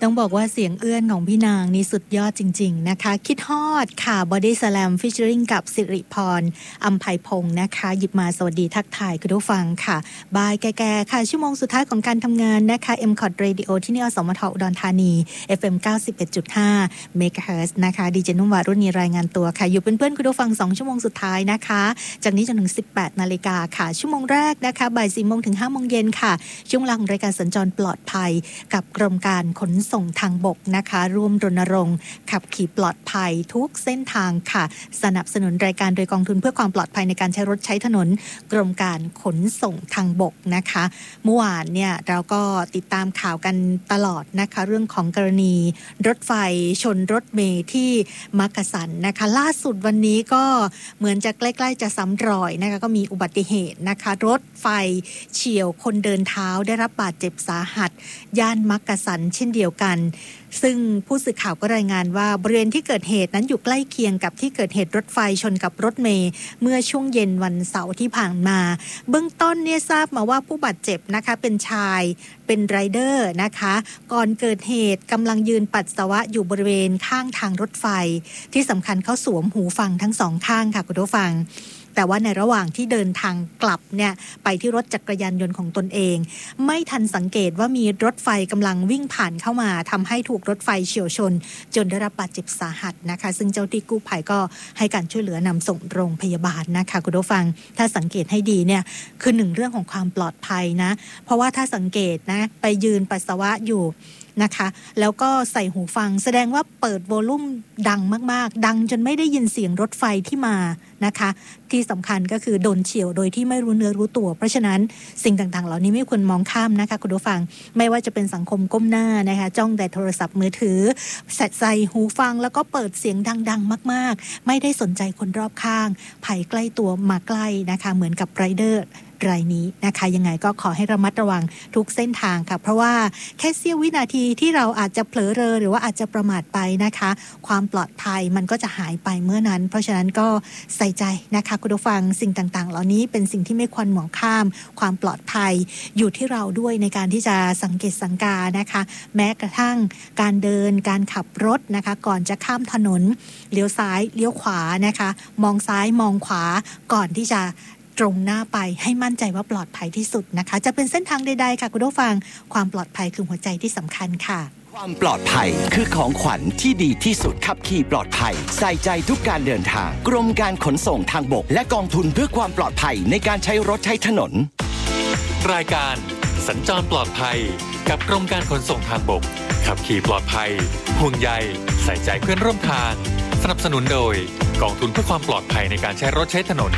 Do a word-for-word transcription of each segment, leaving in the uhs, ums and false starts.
ต้องบอกว่าเสียงเอื้อนของพี่นางนี่สุดยอดจริงๆนะคะคิดฮอดค่ะบอดี้สแลมฟิชเชอริงกับสิริพรอัมไพพงศ์นะคะหยิบมาสวัสดีทักทายคุณผู้ฟังค่ะบายแก่ๆค่ะชั่วโมงสุดท้ายของการทำงานนะคะ เอ็ม คอท Radio ที่นี่อสมทอุดรธานี เอฟ เอ็ม เก้าสิบเอ็ดจุดห้า เมกะเฮิรตซ์นะคะดีเจนุ่มวารุณีรายงานตัวค่ะอยู่เป็นเพื่อนคุณผู้ฟังสองชั่วโมงสุดท้ายนะคะจากนี้จนถึง สิบแปดนาฬิกาค่ะชั่วโมงแรกนะคะบ่าย สี่โมงถึง ห้าโมงเย็นค่ะช่วงหลังรายการสัญจรปลอดภัยกับกรมการขนส่งทางบกนะคะร่วมรณรงค์ขับขี่ปลอดภัยทุกเส้นทางค่ะสนับสนุนรายการโดยกองทุนเพื่อความปลอดภัยในการใช้รถใช้ถนนกรมการขนส่งทางบกนะคะเมื่อวานเนี่ยเราก็ติดตามข่าวกันตลอดนะคะเรื่องของกรณีรถไฟชนรถเมล์ที่มักกะสันนะคะล่าสุดวันนี้ก็เหมือนจะใกล้ๆจะซ้ำรอยนะคะก็มีอุบัติเหตุนะคะรถไฟเฉี่ยวคนเดินเท้าได้รับบาดเจ็บสาหัสย่านมักกะสันเช่นเดียวกันซึ่งผู้สื่อข่าวก็รายงานว่าบริเวณที่เกิดเหตุนั้นอยู่ใกล้เคียงกับที่เกิดเหตุรถไฟชนกับรถเมล์เมื่อช่วงเย็นวันเสาร์ที่ผ่านมาเบื้องต้นเนี่ยทราบมาว่าผู้บาดเจ็บนะคะเป็นชายเป็นไรเดอร์นะคะก่อนเกิดเหตุกำลังยืนปัสสาวะอยู่บริเวณข้างทางรถไฟที่สำคัญเขาสวมหูฟังทั้งสองข้างค่ะคุณผู้ฟังแต่ว่าในระหว่างที่เดินทางกลับเนี่ยไปที่รถจักรยานยนต์ของตนเองไม่ทันสังเกตว่ามีรถไฟกำลังวิ่งผ่านเข้ามาทำให้ถูกรถไฟเฉี่ยวชนจนได้รับบาดเจ็บสาหัสนะคะซึ่งเจ้าที่กู้ภัยก็ให้การช่วยเหลือนำส่งโรงพยาบาลนะคะคุณผู้ฟังถ้าสังเกตให้ดีเนี่ยคือหนึ่งเรื่องของความปลอดภัยนะเพราะว่าถ้าสังเกตนะไปยืนปัสสาวะอยู่นะคะแล้วก็ใส่หูฟังแสดงว่าเปิดโวลูมดังมากๆดังจนไม่ได้ยินเสียงรถไฟที่มานะคะที่สำคัญก็คือโดนเฉี่ยวโดยที่ไม่รู้เนื้อรู้ตัวเพราะฉะนั้นสิ่งต่างๆเหล่านี้ไม่ควรมองข้ามนะคะคุณผู้ฟังไม่ว่าจะเป็นสังคมก้มหน้านะคะจ้องแต่โทรศัพท์มือถือใส่หูฟังแล้วก็เปิดเสียงดังๆมากๆไม่ได้สนใจคนรอบข้างภัยใกล้ตัวมาใกล้นะคะเหมือนกับไรเดอร์รายนี้นะคะยังไงก็ขอให้ระมัดระวังทุกเส้นทางค่ะเพราะว่าแค่เสี้ยววินาทีที่เราอาจจะเผลอเรอหรือว่าอาจจะประมาทไปนะคะความปลอดภัยมันก็จะหายไปเมื่อนั้นเพราะฉะนั้นก็ใส่ใจนะคะคุณผู้ฟังสิ่งต่างๆเหล่านี้เป็นสิ่งที่ไม่ควรมองข้ามความปลอดภัยอยู่ที่เราด้วยในการที่จะสังเกตสังกานะคะแม้กระทั่งการเดินการขับรถนะคะก่อนจะข้ามถนนเลี้ยวซ้ายเลี้ยวขวานะคะมองซ้ายมองขวาก่อนที่จะตรงหน้าไปให้มั่นใจว่าปลอดภัยที่สุดนะคะจะเป็นเส้นทางใดๆค่ะคุณผู้ฟังความปลอดภัยคือหัวใจที่สำคัญค่ะความปลอดภัยคือของขวัญที่ดีที่สุดขับขี่ปลอดภัยใส่ใจทุกการเดินทางกรมการขนส่งทางบกและกองทุนเพื่อความปลอดภัยในการใช้รถใช้ถนนรายการสัญจรปลอดภัยกับกรมการขนส่งทางบกขับขี่ปลอดภัยห่วงใยใส่ใจเพื่อนร่วมทางสนับสนุนโดยกองทุนเพื่อความปลอดภัยในการใช้รถใช้ถนน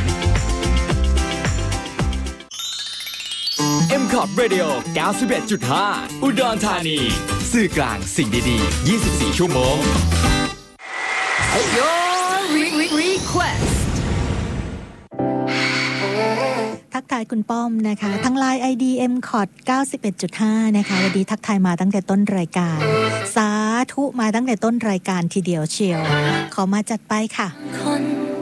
เอ็ม คอท Radio เก้าสิบเอ็ดจุดห้า อุดรธานีสื่อกลางสิ่งดีๆยี่สิบสี่ชั่วโมง Your request ทักทายคุณป้อมนะคะทั้ง ไลน์ ไอ ดี เอ็ม คอท เก้าสิบเอ็ดจุดห้า นะคะวันนี้ทักทายมาตั้งแต่ต้นรายการสาธุมาตั้งแต่ต้นรายการทีเดียวเชียวขอมาจัดไปค่ะคน